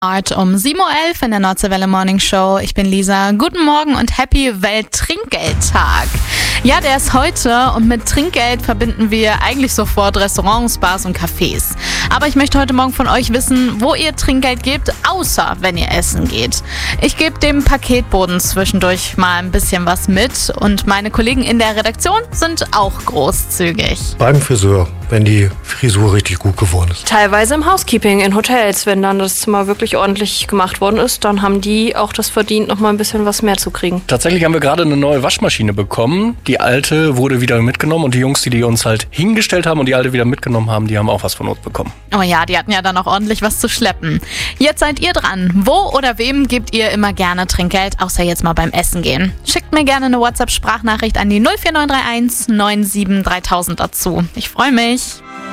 Um 7:11 Uhr in der Nordseewelle Morning Show. Ich bin Lisa. Guten Morgen und Happy Welttrinkgeldtag. Ja, der ist heute und mit Trinkgeld verbinden wir eigentlich sofort Restaurants, Bars und Cafés. Aber ich möchte heute Morgen von euch wissen, wo ihr Trinkgeld gebt, außer wenn ihr essen geht. Ich gebe dem Paketboten zwischendurch mal ein bisschen was mit und meine Kollegen in der Redaktion sind auch großzügig. Beim Friseur, wenn die Frisur richtig gut geworden ist. Teilweise im Housekeeping in Hotels, wenn dann das Zimmer wirklich ordentlich gemacht worden ist, dann haben die auch das verdient, noch mal ein bisschen was mehr zu kriegen. Tatsächlich haben wir gerade eine neue Waschmaschine bekommen. Die alte wurde wieder mitgenommen und die Jungs, die uns halt hingestellt haben und die alte wieder mitgenommen haben, die haben auch was von uns bekommen. Oh ja, die hatten ja dann auch ordentlich was zu schleppen. Jetzt seid ihr dran. Wo oder wem gebt ihr immer gerne Trinkgeld, außer jetzt mal beim Essen gehen? Schickt mir gerne eine WhatsApp-Sprachnachricht an die 04931 97 3000 dazu. Ich freue mich.